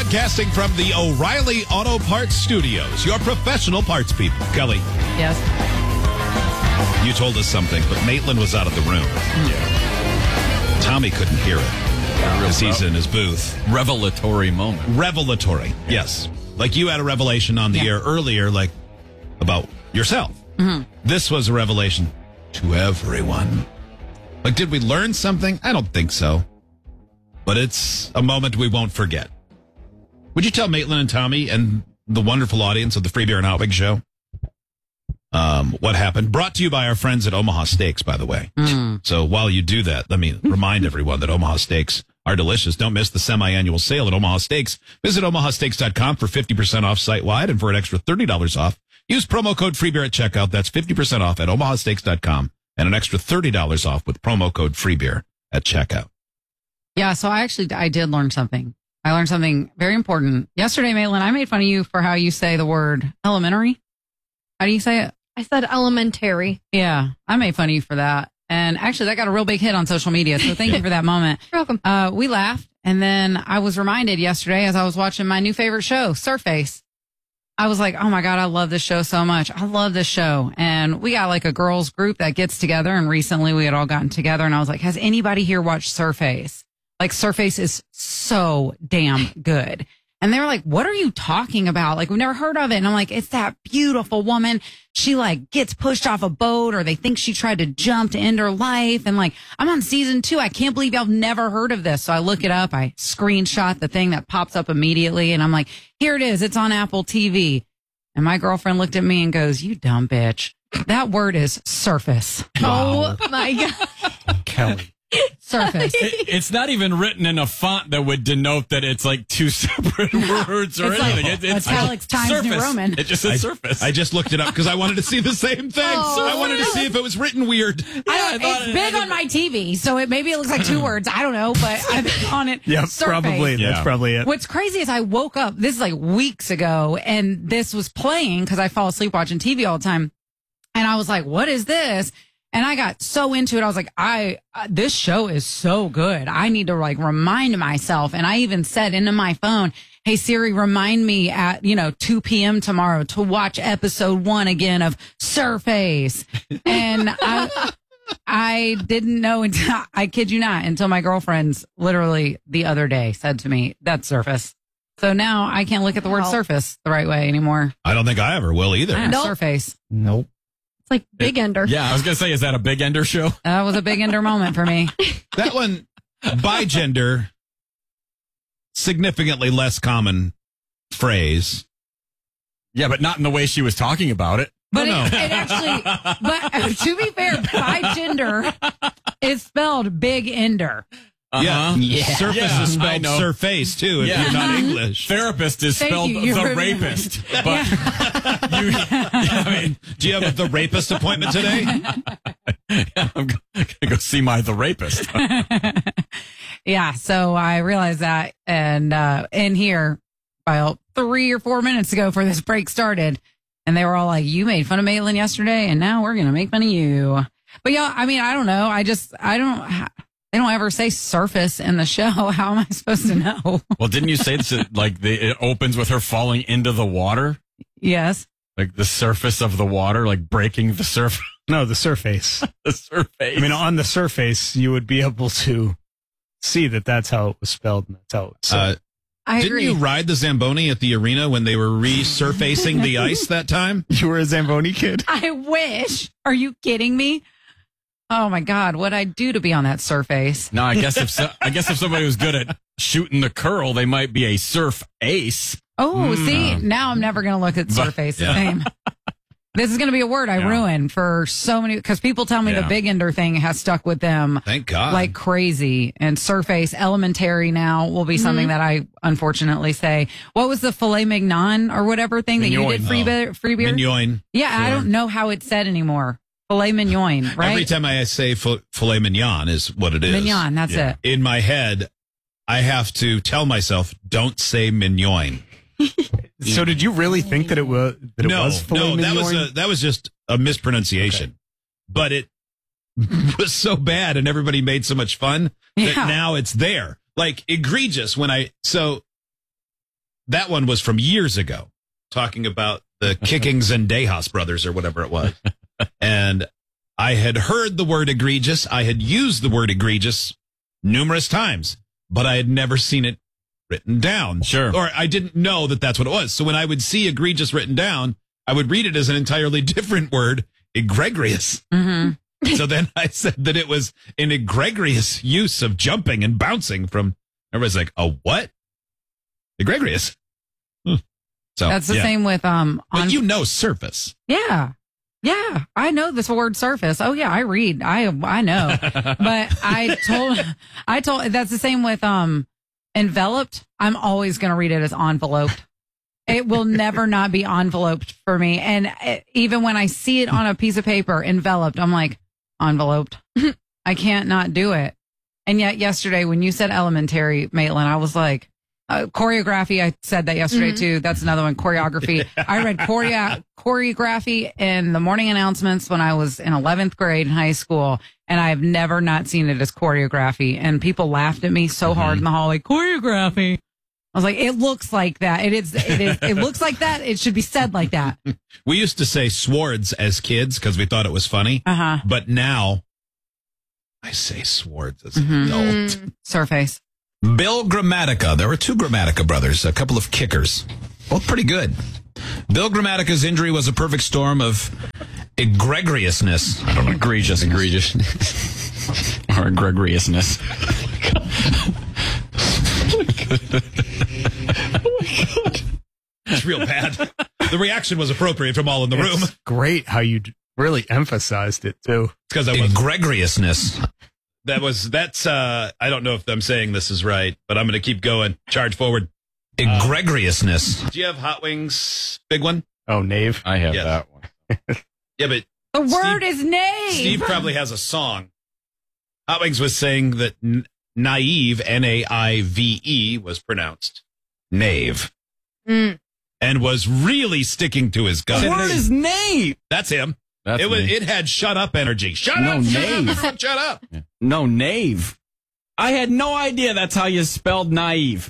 Broadcasting from the O'Reilly Auto Parts Studios, your professional parts people. Kelly, Yes. you told us something, but Maitland was out of the room. Yeah. Tommy couldn't hear it because he's in his booth. Revelatory moment. Revelatory, yes. Like you had a revelation on the air earlier, like about yourself. Mm-hmm. This was a revelation to everyone. Like, did we learn something? I don't think so. But it's a moment we won't forget. Would you tell Maitland and Tommy and the wonderful audience of the Free Beer and Hot Wings show what happened? Brought to you by our friends at Omaha Steaks, by the way. So while you do that, let me remind everyone that Omaha Steaks are delicious. Don't miss the semi-annual sale at Omaha Steaks. Visit omahasteaks.com for 50% off site-wide and for an extra $30 off. Use promo code FREEBEER at checkout. That's 50% off at omahasteaks.com and an extra $30 off with promo code FREEBEER at checkout. Yeah, so I did learn something. I learned something very important. Yesterday, Maitland, I made fun of you for how you say the word elementary. How do you say it? I said elementary. Yeah, I made fun of you for that. And actually, that got a real big hit on social media. So thank you for that moment. You're welcome. We laughed. And then I was reminded yesterday as I was watching my new favorite show, Surface. I was like, oh my God, I love this show so much. I love this show. And we got like a girls group that gets together. And recently we had all gotten together. And I was like, has anybody here watched Surface? Like, Surface is so damn good. And they were like, what are you talking about? Like, we've never heard of it. And I'm like, it's that beautiful woman. She like gets pushed off a boat, or they think she tried to jump to end her life. And like, I'm on season 2. I can't believe I've never heard of this. So I look it up. I screenshot the thing that pops up immediately. And I'm like, here it is. It's on Apple TV. And my girlfriend looked at me and goes, you dumb bitch. That word is surface. Oh my God. Kelly. Surface. It's not even written in a font that would denote that it's like two separate words or It's like anything. italics Times New surface. Roman. It just says surface. I just looked it up because I wanted to see the same thing. Oh, I wanted to see if it was written weird. It's big on my TV, so maybe it looks like 2 words. I don't know, but I'm on it. Yep, Surface. probably. Yeah. That's probably it. What's crazy is I woke up, this is like weeks ago, and this was playing because I fall asleep watching TV all the time. And I was like, what is this? And I got so into it. I was like, this show is so good. I need to like remind myself. And I even said into my phone, hey, Siri, remind me at, 2 p.m. tomorrow to watch episode 1 again of Surface. And I didn't know until, I kid you not, until my girlfriends literally the other day said to me, that's Surface. So now I can't look at the word surface the right way anymore. I don't think I ever will either. Ah, Nope. Surface. Nope. It's like Big Ender. Yeah, I was going to say, is that a Big Ender show? That was a big ender moment for me. That one, by gender, significantly less common phrase. Yeah, but not in the way she was talking about it. But no. it actually, but to be fair, by gender is spelled big ender. Yeah. Surface Yeah, is I spelled know. surface, too, if Yeah. you're not English. Therapist is Thank spelled you. You the remember. rapist. But I mean, Do you have the rapist appointment today? I'm going to go see the rapist. Yeah. So I realized that. And in here, about 3 or 4 minutes ago before this break started, and they were all like, you made fun of Maitland yesterday, and now we're going to make fun of you. But yeah, I mean, I don't know. They don't ever say surface in the show. How am I supposed to know? Well, didn't you say this, it opens with her falling into the water? Yes. Like the surface of the water, like breaking the surface. No, the surface. The surface. I mean, on the surface, you would be able to see that that's how it was spelled and that's how it was said. I Didn't agree. you ride the Zamboni at the arena when they were resurfacing the ice that time? You were a Zamboni kid? I wish. Are you kidding me? Oh my God, what'd I do to be on that surface? No, I guess if somebody was good at shooting the curl, they might be a surf ace. Oh, see, now I'm never going to look at surface the same. This is going to be a word I ruin for so many, because people tell me the big ender thing has stuck with them. Thank God. Like crazy. And surface, elementary now will be something that I unfortunately say. What was the filet mignon or whatever thing that you did free beer? Mignon. Yeah, I don't know how it's said anymore. Filet mignon, right? Every time I say filet mignon is what it is. Mignon, that's it. In my head, I have to tell myself, don't say mignon. So did you really think that it was filet mignon? that was just a mispronunciation. But it was so bad and everybody made so much fun that now it's there. Like egregious that one was from years ago, talking about the kicking Zendejas brothers or whatever it was. And I had heard the word egregious. I had used the word egregious numerous times, but I had never seen it written down. Sure. Or I didn't know that that's what it was. So when I would see egregious written down, I would read it as an entirely different word, egregious. Mm-hmm. So then I said that it was an egregious use of jumping and bouncing from, everybody's like, a what? Egregious. So That's the same with But you know surface. Yeah. Yeah, I know this word surface. Oh yeah, I read. I know. But I told that's the same with enveloped. I'm always going to read it as enveloped. It will never not be enveloped for me. And even when I see it on a piece of paper enveloped, I'm like, enveloped. I can't not do it. And yet yesterday when you said elementary, Maitland, I was like, choreography. I said that yesterday too. That's another one. Choreography. I read choreography in the morning announcements when I was in 11th grade in high school, and I've never not seen it as choreography. And people laughed at me so hard in the hall, like choreography. I was like, it looks like that. It looks like that. It should be said like that. We used to say swords as kids because we thought it was funny. But now I say swords as an adult. Surface. Bill Grammatica. There were two Grammatica brothers, a couple of kickers. Both pretty good. Bill Grammatica's injury was a perfect storm of egregiousness. I don't know. Egregious. Or egregiousness. It's real bad. The reaction was appropriate from all in the room. It's great how you really emphasized it too. Because I was egregiousness. That's I don't know if I'm saying this is right, but I'm going to keep going. Charge forward. Egregiousness. Do you have Hot Wings? Big one? Oh, Nave. I have Yes. that one. Yeah, but The word is naive. Steve probably has a song. Hot Wings was saying that naive, Naive, was pronounced knave. And was really sticking to his guns. The word is nave. That's him. That's it was. me. It had shut up energy. Shut No, up, nave. shut up. No, knave. I had no idea that's how you spelled naive.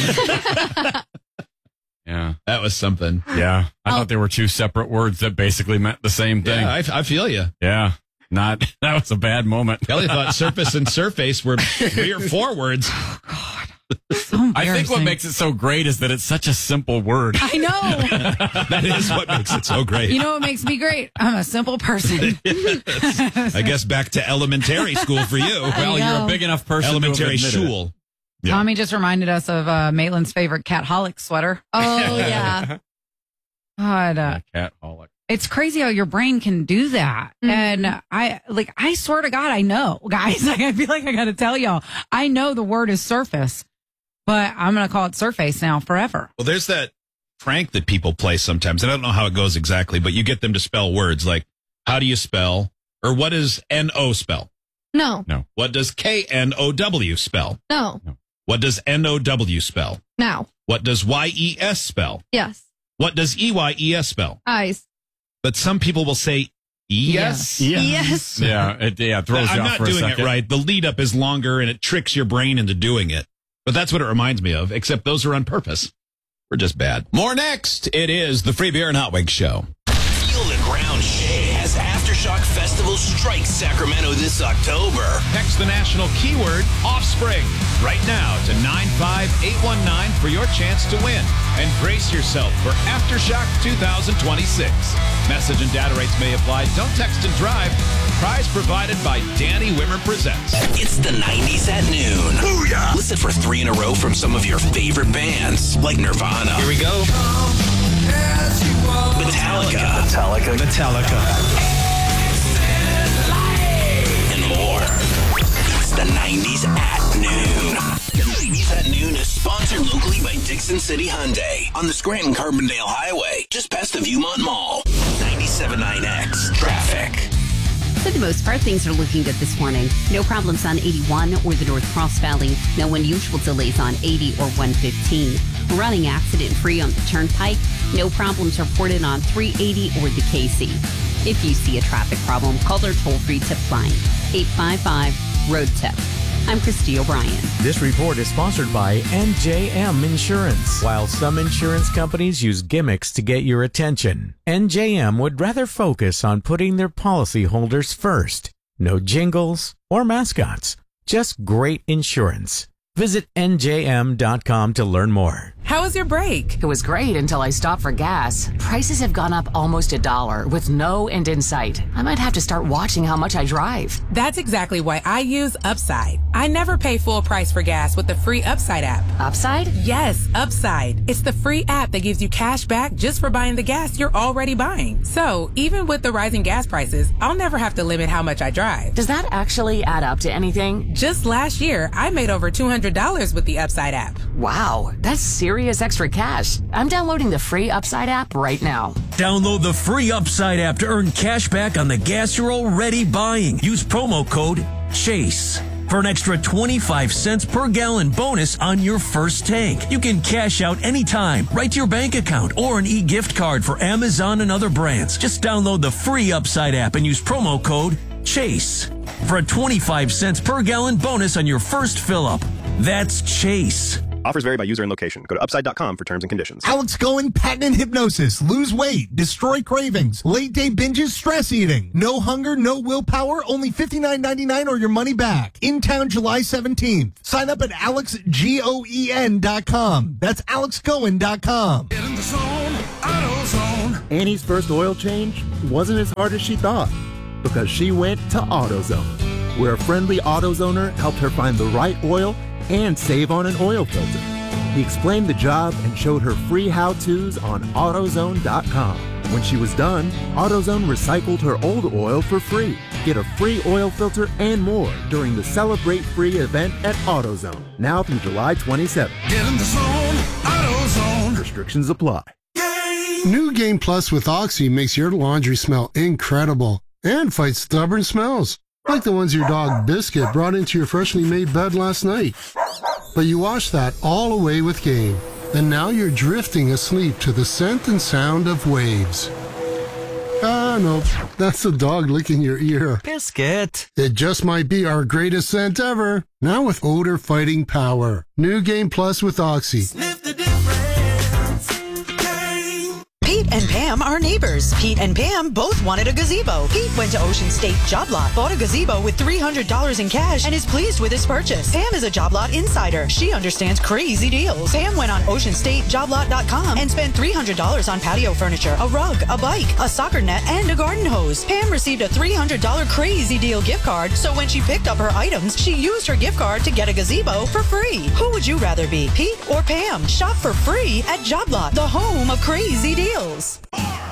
Yeah. That was something. Yeah. I thought there were two separate words that basically meant the same thing. Yeah, I feel you. Yeah. That was a bad moment. Kelly thought surface and surface were 3 or 4 words. So I think what embarrassing. makes it so great is that it's such a simple word. I know. That is what makes it so great. You know what makes me great? I'm a simple person. I guess back to elementary school for you. Well, know. you're a big enough person Elementary to have admitted it. shul. Yeah. Tommy just reminded us of Maitland's favorite Catholic sweater. Oh, yeah. God, Catholic. it's crazy how your brain can do that. And I swear to God, I know, guys. Like, I feel like I got to tell y'all, I know the word is surface, but I'm going to call it surface now forever. Well, there's that prank that people play sometimes. And I don't know how it goes exactly, but you get them to spell words like, how do you spell? Or what does N-O spell? No. What does K-N-O-W spell? No. What does N-O-W spell? Now. What does Y-E-S spell? Yes. What does E-Y-E-S spell? Eyes. But some people will say E-S. Yes. Yeah, it throws I'm you off not for a doing it second. right. The lead up is longer and it tricks your brain into doing it. But that's what it reminds me of, except those are on purpose. We're just bad. More next. It is the Free Beer and Hot Wings Show. Feel the ground shake as Aftershock Festival strikes Sacramento this October. Text the national keyword Offspring right now to 95819 for your chance to win. And brace yourself for Aftershock 2026. Message and data rates may apply. Don't text and drive. Prize provided by Danny Wimmer Presents. It's the 90s at noon. Booyah! Listen for 3 in a row from some of your favorite bands, like Nirvana. Here we go. Metallica. And more. It's the 90s at noon. The 90s at noon is sponsored locally by Dixon City Hyundai on the Scranton Carbondale Highway, just past the Viewmont Mall. 97.9X traffic. For the most part, things are looking good this morning. No problems on 81 or the North Cross Valley. No unusual delays on 80 or 115. Running accident-free on the Turnpike. No problems reported on 380 or the KC. If you see a traffic problem, call their toll-free tip line, 855-ROAD-TIP. I'm Christy O'Brien. This report is sponsored by NJM Insurance. While some insurance companies use gimmicks to get your attention, NJM would rather focus on putting their policyholders first. No jingles or mascots, just great insurance. Visit NJM.com to learn more. How was your break? It was great until I stopped for gas. Prices have gone up almost $1 with no end in sight. I might have to start watching how much I drive. That's exactly why I use Upside. I never pay full price for gas with the free Upside app. Upside? Yes, Upside. It's the free app that gives you cash back just for buying the gas you're already buying. So even with the rising gas prices, I'll never have to limit how much I drive. Does that actually add up to anything? Just last year, I made over $200 with the Upside app. Wow, that's serious extra cash. I'm downloading the free Upside app right now. Download the free Upside app to earn cash back on the gas you're already buying. Use promo code CHASE for an extra 25 cents per gallon bonus on your first tank. You can cash out anytime, right to your bank account, or an e-gift card for Amazon and other brands. Just download the free Upside app and use promo code CHASE for a 25 cents per gallon bonus on your first fill-up. That's CHASE. Offers vary by user and location. Go to upside.com for terms and conditions. Alex Cohen, patent hypnosis. Lose weight. Destroy cravings. Late day binges. Stress eating. No hunger, no willpower. Only $59.99 or your money back. In town July 17th. Sign up at alexgoen.com. That's alexcohen.com. Get in the zone, AutoZone. Annie's first oil change wasn't as hard as she thought because she went to AutoZone, where a friendly AutoZoner helped her find the right oil and save on an oil filter. He explained the job and showed her free how-tos on AutoZone.com. When she was done, AutoZone recycled her old oil for free. Get a free oil filter and more during the Celebrate Free event at AutoZone, now through July 27th. Get in the zone, AutoZone. Restrictions apply. New Game Plus with Oxy makes your laundry smell incredible and fights stubborn smells, like the ones your dog Biscuit brought into your freshly made bed last night. But you washed that all away with Game, and now you're drifting asleep to the scent and sound of waves. Ah, no, that's the dog licking your ear. Biscuit. It just might be our greatest scent ever, now with odor-fighting power. New Game Plus with Oxy. Sniff the difference. Pete and Pam are neighbors. Pete and Pam both wanted a gazebo. Pete went to Ocean State Job Lot, bought a gazebo with $300 in cash, and is pleased with his purchase. Pam is a Job Lot insider. She understands crazy deals. Pam went on OceanStateJobLot.com and spent $300 on patio furniture, a rug, a bike, a soccer net, and a garden hose. Pam received a $300 crazy deal gift card, so when she picked up her items, she used her gift card to get a gazebo for free. Who would you rather be, Pete or Pam? Shop for free at Job Lot, the home of crazy deals.